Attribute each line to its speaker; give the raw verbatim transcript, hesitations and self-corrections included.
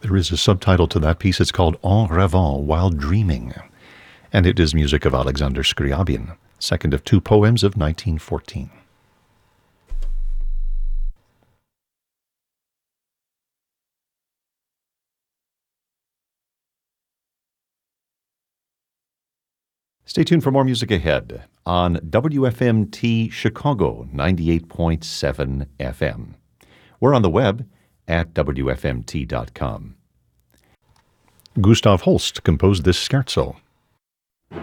Speaker 1: There is a subtitle to that piece. It's called En rêvant, While Dreaming. And it is music of Alexander Scriabin, second of two poems of nineteen fourteen. Stay tuned for more music ahead on W F M T Chicago ninety-eight point seven F M. We're on the web at W F M T dot com. Gustav Holst composed this scherzo.